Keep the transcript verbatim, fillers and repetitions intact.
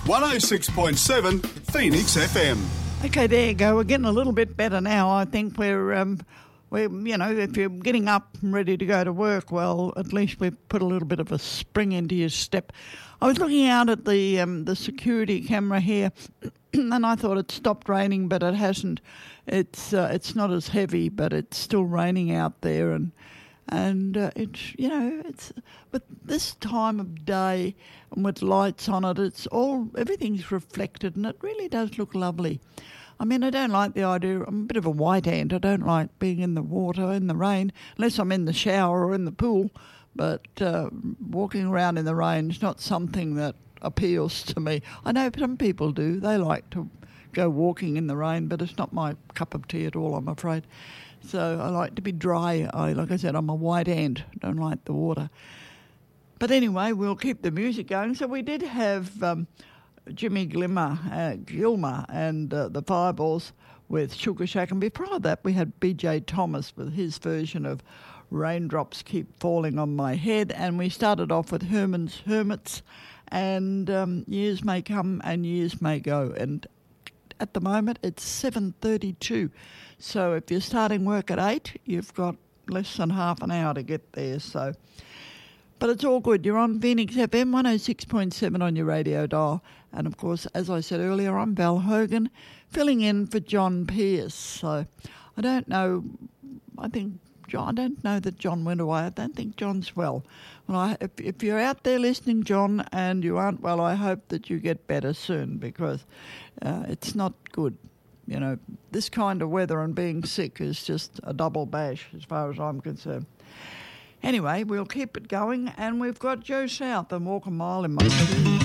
one oh six point seven Phoenix F M. Okay, there you go. We're getting a little bit better now. I think we're, um, we're, you know, if you're getting up and ready to go to work, well, at least we've put a little bit of a spring into your step. I was looking out at the um, the security camera here, and I thought it stopped raining, but it hasn't. It's uh, it's not as heavy, but it's still raining out there, and and uh, it's you know it's with this time of day and with lights on it, it's all everything's reflected, and it really does look lovely. I mean, I don't like the idea. I'm a bit of a white ant. I don't like being in the water in the rain, unless I'm in the shower or in the pool. But uh, walking around in the rain is not something that appeals to me. I know some people do. They like to go walking in the rain, but it's not my cup of tea at all, I'm afraid. So I like to be dry. I, like I said, I'm a white ant. I don't like the water. But anyway, we'll keep the music going. So we did have um, Jimmy Glimmer, uh, Gilmer and uh, the Fireballs with Sugar Shack. And before that, we had B J Thomas with his version of Raindrops Keep Falling on My Head. And we started off with Herman's Hermits and um, Years May Come and Years May Go. And at the moment, it's seven thirty-two. So if you're starting work at eight, you've got less than half an hour to get there. So, but it's all good. You're on Phoenix F M one oh six point seven on your radio dial. And, of course, as I said earlier, I'm Val Hogan, filling in for John Pierce. So I don't know, I think John, I don't know that John went away. I don't think John's well. Well, I, if, if you're out there listening, John, and you aren't well, I hope that you get better soon, because uh, it's not good. You know, this kind of weather and being sick is just a double bash as far as I'm concerned. Anyway, we'll keep it going, and we've got Joe South and Walk a Mile in My Shoes.